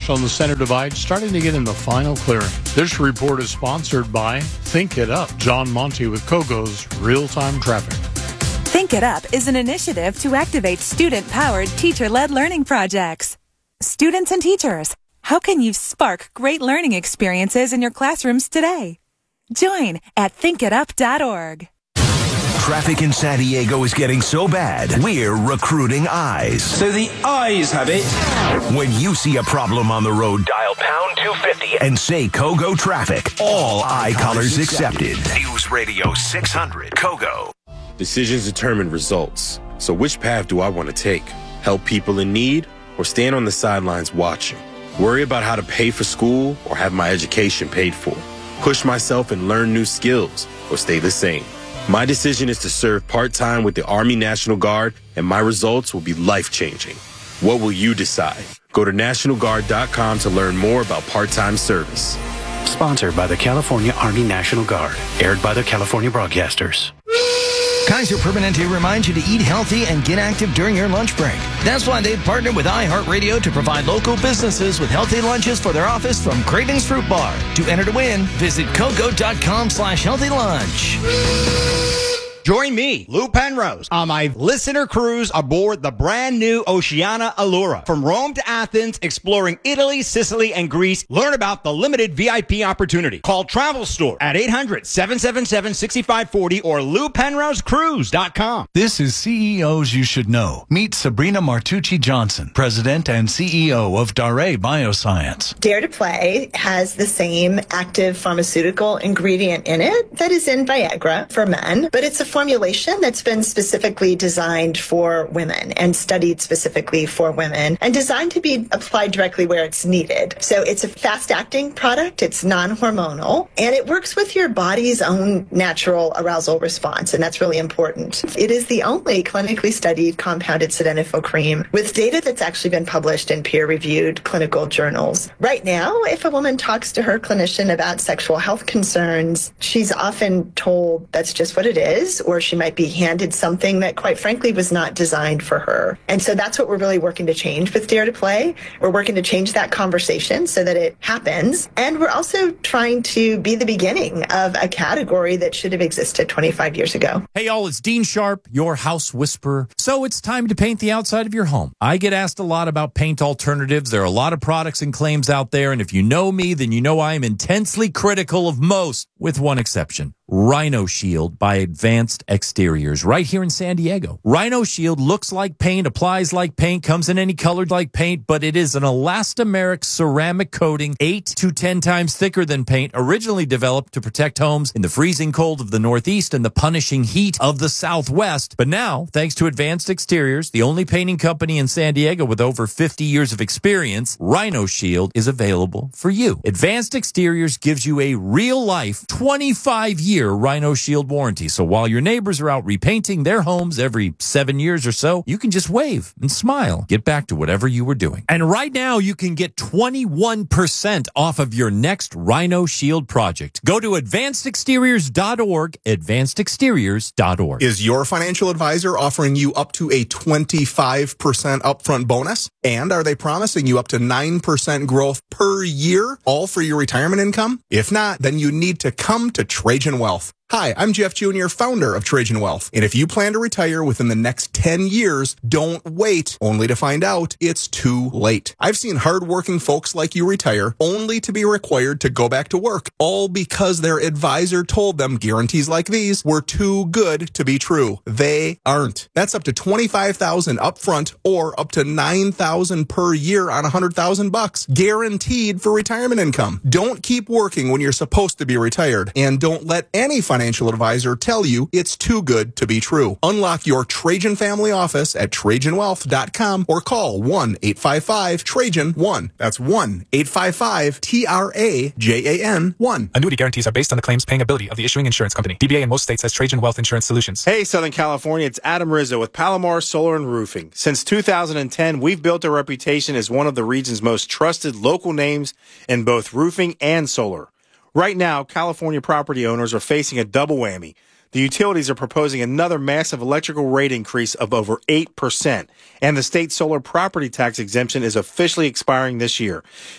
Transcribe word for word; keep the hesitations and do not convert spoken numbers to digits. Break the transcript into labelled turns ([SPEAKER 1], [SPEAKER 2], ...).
[SPEAKER 1] traffic on the center divide starting to get in the final clearing. This report is sponsored by Think It Up. John Monty with Kogo's Real-Time Traffic.
[SPEAKER 2] Think It Up is an initiative to activate student-powered, teacher-led learning projects. Students and teachers, how can you spark great learning experiences in your classrooms today? Join at think it up dot org.
[SPEAKER 3] Traffic in San Diego is getting so bad, we're recruiting eyes.
[SPEAKER 4] So the eyes have it.
[SPEAKER 3] When you see a problem on the road, dial pound two fifty and say Kogo Traffic. All eye colors accepted. News Radio six hundred, Kogo.
[SPEAKER 5] Decisions determine results. So which path do I want to take? Help people in need or stand on the sidelines watching? Worry about how to pay for school or have my education paid for? Push myself and learn new skills or stay the same? My decision is to serve part-time with the Army National Guard, and my results will be life-changing. What will you decide? Go to national guard dot com to learn more about part-time service.
[SPEAKER 6] Sponsored by the California Army National Guard. Aired by the California Broadcasters.
[SPEAKER 7] Kaiser Permanente reminds you to eat healthy and get active during your lunch break. That's why they've partnered with iHeartRadio to provide local businesses with healthy lunches for their office from Cravings Fruit Bar. To enter to win, visit coco dot com slash healthy lunch.
[SPEAKER 8] Join me, Lou Penrose, on my listener cruise aboard the brand new Oceania Allura. From Rome to Athens, exploring Italy, Sicily, and Greece. Learn about the limited V I P opportunity. Call Travel Store at eight hundred, seven seven seven, six five four zero or lou penrose cruise dot com.
[SPEAKER 9] This is C E Os You Should Know. Meet Sabrina Martucci Johnson, President and C E O of Daré Bioscience.
[SPEAKER 10] Dare to Play has the same active pharmaceutical ingredient in it that is in Viagra for men, but it's a formulation that's been specifically designed for women and studied specifically for women and designed to be applied directly where it's needed. So it's a fast-acting product, it's non-hormonal, and it works with your body's own natural arousal response, and that's really important. It is the only clinically studied compounded sildenafil cream with data that's actually been published in peer-reviewed clinical journals. Right now, if a woman talks to her clinician about sexual health concerns, she's often told that's just what it is, or she might be handed something that, quite frankly, was not designed for her. And so that's what we're really working to change with Dare to Play. We're working to change that conversation so that it happens. And we're also trying to be the beginning of a category that should have existed twenty-five years ago.
[SPEAKER 11] Hey, y'all, it's Dean Sharp, your house whisperer. So it's time to paint the outside of your home. I get asked a lot about paint alternatives. There are a lot of products and claims out there. And if you know me, then you know I am intensely critical of most, with one exception. Rhino Shield by Advanced Exteriors, right here in San Diego. Rhino Shield looks like paint, applies like paint, comes in any color like paint, but it is an elastomeric ceramic coating, eight to ten times thicker than paint, originally developed to protect homes in the freezing cold of the Northeast and the punishing heat of the Southwest. But now, thanks to Advanced Exteriors, the only painting company in San Diego with over fifty years of experience, Rhino Shield is available for you. Advanced Exteriors gives you a real-life twenty-five year Rhino Shield warranty. So while your neighbors are out repainting their homes every seven years or so, you can just wave and smile. Get back to whatever you were doing. And right now, you can get twenty-one percent off of your next Rhino Shield project. Go to advanced exteriors dot org, advanced exteriors dot org.
[SPEAKER 12] Is your financial advisor offering you up to a twenty-five percent upfront bonus? And are they promising you up to nine percent growth per year, all for your retirement income? If not, then you need to come to Trajan Wealth. Hi, I'm Jeff Junior, founder of Trajan Wealth. And if you plan to retire within the next ten years, don't wait only to find out it's too late. I've seen hardworking folks like you retire only to be required to go back to work, all because their advisor told them guarantees like these were too good to be true. They aren't. That's up to twenty-five thousand dollars upfront or up to nine thousand dollars per year on one hundred thousand bucks, guaranteed for retirement income. Don't keep working when you're supposed to be retired, and don't let any financial financial advisor tell you it's too good to be true. Unlock your Trajan family office at trajan wealth dot com or call one eight five five Trajan one. That's one eight five five T R A J A N one.
[SPEAKER 13] Annuity guarantees are based on the claims paying ability of the issuing insurance company. D B A in most states has Trajan Wealth Insurance Solutions.
[SPEAKER 5] Hey, Southern California, it's Adam Rizzo with Palomar Solar and Roofing. Since two thousand ten, we've built a reputation as one of the region's most trusted local names in both roofing and solar. Right now, California property owners are facing a double whammy. The utilities are proposing another massive electrical rate increase of over eight percent, and the state solar property tax exemption is officially expiring this year.